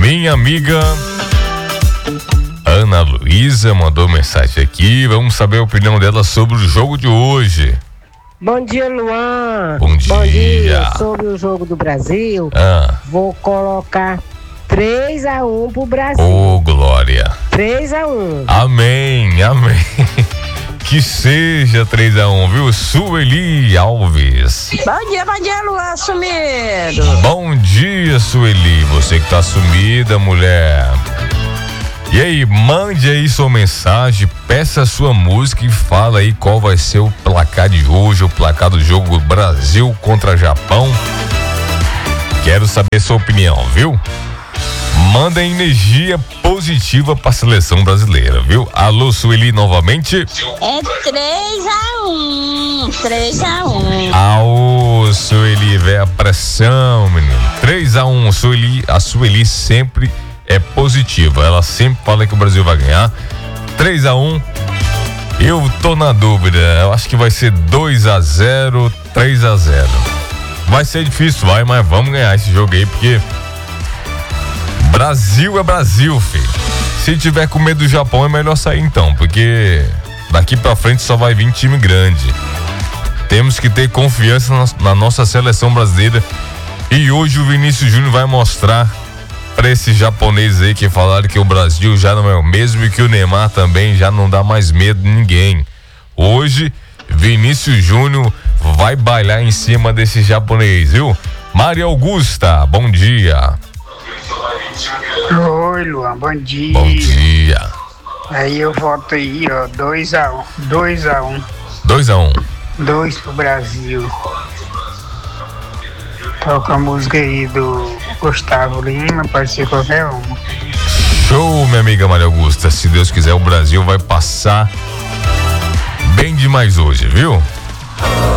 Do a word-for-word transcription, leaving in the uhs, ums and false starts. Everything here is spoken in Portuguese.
Minha amiga Ana Luísa mandou mensagem aqui. Vamos saber a opinião dela sobre o jogo de hoje. Bom dia, Luan. Bom dia. Bom dia. Sobre o jogo do Brasil, Ah. vou colocar três a um pro Brasil. Ô, glória. três a um. Amém, amém. Que seja três a um, viu? Sueli Alves. Bom dia, bom dia, Luan sumido. Bom dia, Sueli. Você que tá sumida, mulher. E aí, mande aí sua mensagem, peça a sua música e fala aí qual vai ser o placar de hoje, o placar do jogo Brasil contra Japão. Quero saber sua opinião, viu? Manda energia positiva pra seleção brasileira, viu? Alô, Sueli, novamente. É três a um. três a um. Aô, Sueli, véi, a pressão, menino. três a um, Sueli, a Sueli sempre é positiva. Ela sempre fala que o Brasil vai ganhar. três a um. Eu tô na dúvida. Eu acho que vai ser dois a zero, três a zero. Vai ser difícil, vai, mas vamos ganhar esse jogo aí, porque Brasil é Brasil, filho. Se tiver com medo do Japão, é melhor sair então, porque daqui pra frente só vai vir time grande. Temos que ter confiança na, na nossa seleção brasileira. E hoje o Vinícius Júnior vai mostrar pra esses japoneses aí que falaram que o Brasil já não é o mesmo e que o Neymar também já não dá mais medo de ninguém. Hoje, Vinícius Júnior vai bailar em cima desse japonês, viu? Maria Augusta, bom dia. Oi, Luan, bom dia. Bom dia. Aí eu voto aí, ó, dois a um. dois a um. dois a um. dois pro Brasil. Toca a música aí do Gustavo Lima, pode ser qualquer uma. Show, minha amiga Maria Augusta. Se Deus quiser, o Brasil vai passar bem demais hoje, viu?